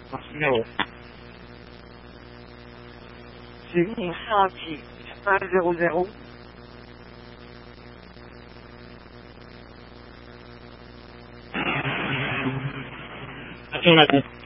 dans ce numéro. C'est mon senti 100. Affirmatif.